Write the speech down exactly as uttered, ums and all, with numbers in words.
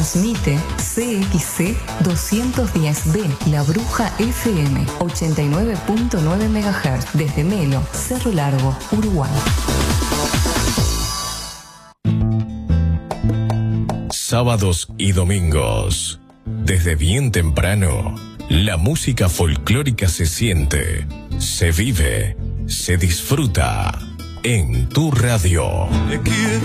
Transmite C X C doscientos diez B, La Bruja F M, ochenta y nueve punto nueve megahertz, desde Melo, Cerro Largo, Uruguay. Sábados y domingos, desde bien temprano, la música folclórica se siente, se vive, se disfruta en tu radio. De quien